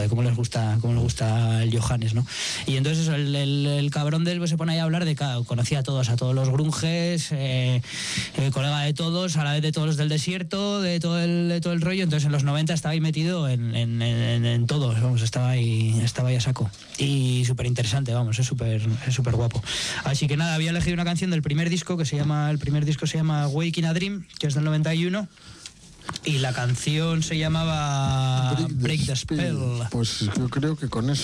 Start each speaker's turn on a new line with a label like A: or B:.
A: joder, cómo les gusta el Johannes, ¿no? Y entonces el cabrón de él pues, se pone ahí a hablar de conocía a todos los grunges, colega de todos, a la vez de todos los del desierto, de todo el rollo. Entonces en los 90 estaba ahí metido en todos, vamos, estaba ahí a saco. Y súper interesante, vamos, es súper guapo. Así que nada, había elegido una canción del primer disco se llama Waking a Dream, que es del 91. Y la canción se llamaba Break the Spell.
B: Pues yo creo que con eso